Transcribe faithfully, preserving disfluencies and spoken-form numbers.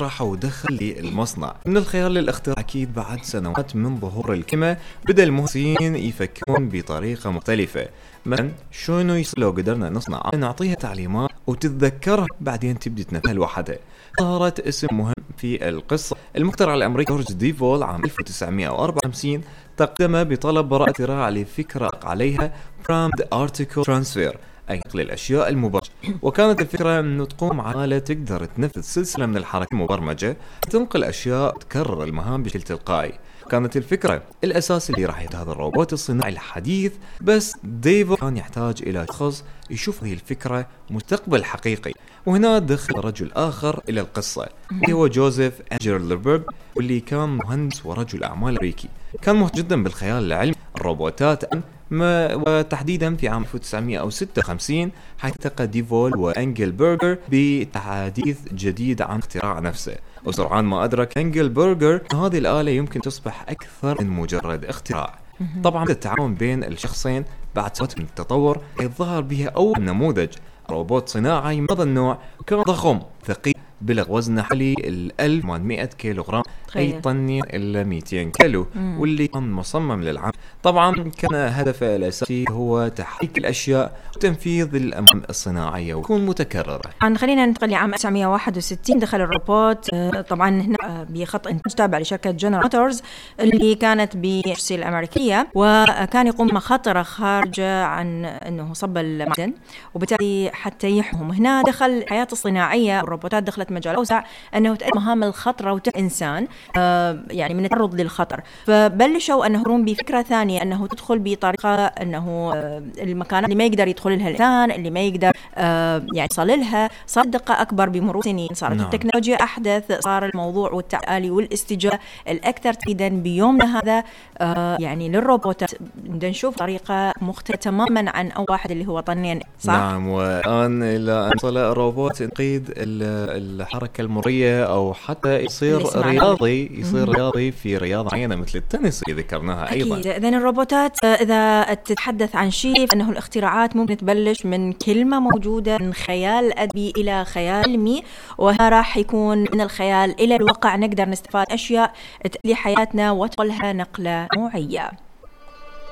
راح ودخل للمصنع. من الخيال للاختراع أكيد بعد سنوات من ظهور الكلمة بدأ المهندسين يفكرون بطريقة مختلفة، مثلا شنو يصير لو قدرنا نصنع نعطيها تعليمات وتتذكرها بعدين تبدي تنفذها لوحدها. ظهرت اسم مهم في القصة. المخترع الأمريكي جورج ديفول عام ألف وتسعمائة وأربعة وخمسين تقدم بطلب براءة اختراع لفكرة عليها Prompt Article Transfer، أي نقل الأشياء المباشر. وكانت الفكرة أنه تقوم على تقدر تنفذ سلسلة من الحركات المبرمجة تنقل أشياء وتكرر المهام بشكل تلقائي. كانت الفكرة الأساس اللي راح يهد هذا الروبوت الصناعي الحديث، بس ديفو كان يحتاج إلى شخص يشوف هذه الفكرة مستقبل حقيقي. وهنا دخل رجل آخر إلى القصة هو جوزيف أنجرلبرغ، واللي كان مهندس ورجل أعمال أمريكي كان مهتم جدا بالخيال العلمي الروبوتات، ما وتحديدا في عام ألف وتسعمائة وستة وخمسين حيث التقى ديفول وأنجلبرغر بتحديث جديد عن اختراع نفسه. وسرعان ما أدرك أنجلبرغر أن هذه الآلة يمكن تصبح أكثر من مجرد اختراع. طبعا التعاون بين الشخصين بعد سنوات من التطور يظهر بها أول نموذج روبوت صناعي من هذا النوع، كان ضخم ثقيل بلغ وزنه حوالي ألف وثمانمائة كيلوغرام، أي طن إلا مئتين كيلو، واللي كان مصمم للعمل. طبعا كان هدفه الأساسي هو تحريك الأشياء وتنفيذ الأمم الصناعية ويكون متكررة. عن خلينا ننتقل لعام ألف وتسعمائة وواحد وستين. دخل الروبوت طبعا هنا بخط إنتاج تابع لشركة جنرال موتورز اللي كانت بالشركة الأمريكية، وكان يقوم بمخاطرة خارجة عن أنه صب المعدن وبالتالي حتى يحمهم. هنا دخل الحياة الصناعية، الروبوتات دخلت مجال أوسع أنه تأدي مهام الخطرة وتحمي إنسان آه يعني من التعرض للخطر. فبلشوا أنه يرون بفكرة ثانية أنه تدخل بطريقة أنه آه المكانات اللي ما يقدر يدخل لها الإنسان، اللي ما يقدر آه يعني يصل لها، صار دقة أكبر بمرور سنين، صارت نعم. التكنولوجيا أحدث، صار الموضوع والتعالي والاستجابة الأكثر تأكيدا بيومنا هذا آه يعني للروبوتات بدنا نشوف طريقة مختلفة تماما عن أول واحد اللي هو طنين، صح؟ نعم. والآن إلى أن وصل الروبوت يقيد الحركة المرئية أو حتى يصير رياضي يصير مم. رياضي في رياضة معينة مثل التنس اللي ذكرناها أيضا. أكيد. إذن الروبوتات إذا تتحدث عن شيء فإنه الاختراعات ممكن تبلش من كلمة موجودة، من خيال أدبي إلى خيال علمي، وها راح يكون من الخيال إلى الواقع نقدر نستفاد أشياء تأتي حياتنا وتقلها نقلة نوعية.